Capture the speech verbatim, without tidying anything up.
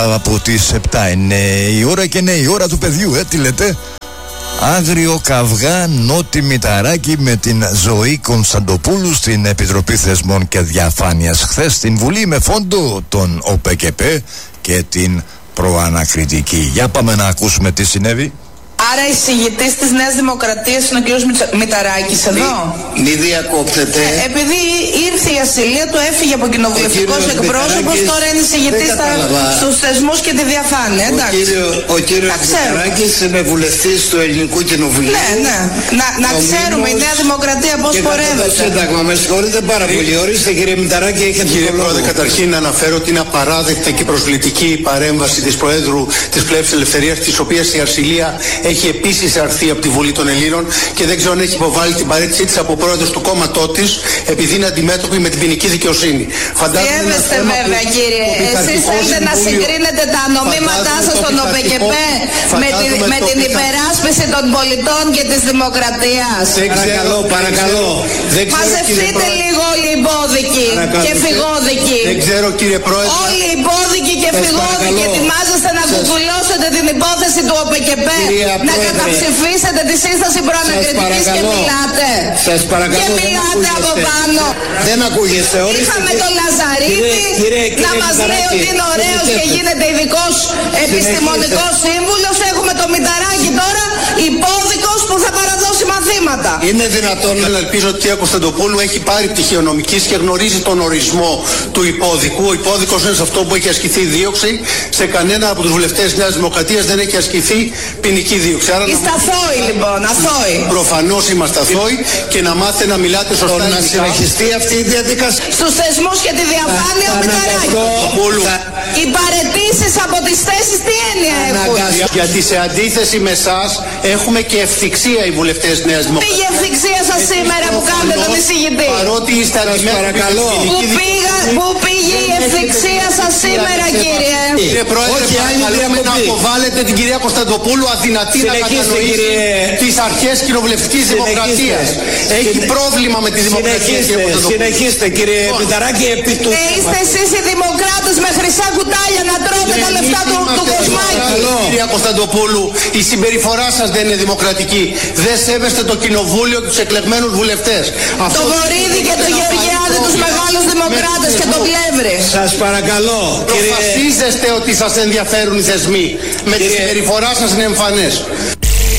από τις επτά. Είναι η ώρα και είναι η ώρα του παιδιού, ε, τι λέτε. Άγριο καυγά Νότι Μηταράκη με την Ζωή Κωνσταντοπούλου στην Επιτροπή Θεσμών και Διαφάνειας χθες στην Βουλή, με φόντο τον ΟΠΕΚΕΠΕ και την προανακριτική. Για πάμε να ακούσουμε τι συνέβη. Άρα εισηγητής της Νέας Δημοκρατίας είναι ο κ. Μηταράκης εδώ. Μη, μη διακόπτετε. Ε, επειδή ήρθε η ασυλία του, έφυγε από κοινοβουλευτικός εκπρόσωπος, τώρα είναι εισηγητής στους θεσμούς και τη διαφάνεια. Εντάξει. Ο, κύριο, ο κύριος Μηταράκης είναι βουλευτής του Ελληνικού Κοινοβουλίου. Ναι, ναι. Να, να ξέρουμε η Νέα Δημοκρατία πώς πορεύεται. Σύνταγμα, με συγχωρείτε πάρα πολύ. Ορίστε κύριε Μηταράκη, έχετε Κύριε το λόγο. Πρόεδρε, καταρχήν να αναφέρω ότι είναι απαράδεκτη και προσβλητική η παρέμβαση της Προέδρου της Πλεύσης Ελευθερίας, της οποίας η ασυλία έχει επίσης αρθεί από τη Βουλή των Ελλήνων και δεν ξέρω αν έχει υποβάλει την παρέτησή της από πρόεδρος του κόμματό της, επειδή είναι αντιμέτωπη με την ποινική δικαιοσύνη. Διέβεστε βέβαια που, κύριε, εσείς θέλετε να συγκρίνετε τα νομήματά σας στον ΟΠΕΚΕΠΕ με, τη, με την υπεράσπιση των πολιτών και της δημοκρατίας. Παρακαλώ, παρακαλώ. Μαζευτείτε λίγο όλοι οι υπόδικοι και φυγόδικοι. Δεν ξέρω κύριε Πρόεδρε. Όλοι οι υπόδικοι και φυγόδικοι ετοιμάζεστε να κουκουλώσετε την υπόθεση του ΟΠΕΚΕΠΕ, να καταψηφίσετε τη σύσταση προανακριτικής και μιλάτε. Σας παρακαλώ. Και μιλάτε από πάνω. Δεν ακούγεστε. Είχαμε τον Λαζαρίτη να μας λέει ότι είναι ωραίος και γίνεται ειδικός επιστημονικός σύμβουλος. Έχουμε τον Μηταράκη τώρα, υπόδικος που θα παραδώσει μαθήματα. Είναι δυνατόν να ελπίζω ότι η κυρία Κωνσταντοπούλου έχει πάρει πτυχίο νομικής και γνωρίζει τον ορισμό του υπόδικου. Ο υπόδικος είναι σε αυτό που έχει ασκηθεί δίωξη. Σε κανένα από τους βουλευτές της Νέας Δημοκρατίας δεν έχει ασκηθεί ποινική δίωξη. Άρα είστε αθώοι λοιπόν, αθώοι. Προφανώς είμαστε αθώοι και να μάθετε να μιλάτε σωστά. Να συνεχιστεί αυτή η διαδικασία. Στους θεσμούς και τη διαφάνεια ο Μηταράκης. Οι παραιτήσεις από τις θέσεις τι έννοια έχουν? Γιατί σε αντίθεση με εσάς έχουμε και ευθυξία οι βουλευτές της Νέας Δημοκρατίας. Πήγε ευθυξία σας σήμερα που κάνετε τον εισηγητή? Παρότι είστε παρακαλώ. Πού πήγε η ευθυξία σας σήμερα κύριε? Κύριε Πρόεδρε, παρακαλούμε να αποβάλλετε την κυρία Κωνσταντοπούλου αδυνατή να κατανοήσει τις αρχές κοινοβουλευτικής δημοκρατίας. Έχει πρόβλημα με τη δημοκρατία. Συνεχίστε κύριε Μηταράκη, επί του... Είστε εσείς οι δημοκράτες με χρυσά κουτάλια να τρώτε τα λεφτά του Κοσμάκη. Κυρία Κωνσταντοπούλου, η συμπεριφορά σας δεν είναι δημοκρατική. Δεν σέβεστε το κοινοβούλιο και τους εκλεγμένους βουλευτές. Το Βορίδη και το Γεωργιάδη, τους μεγάλους δημοκράτες και το Πλεύρη. Σας παρακαλώ. Προφασίζεστε ότι σας ενδιαφέρουν οι θεσμοί. Με τη συμπεριφορά σας είναι εμφανές.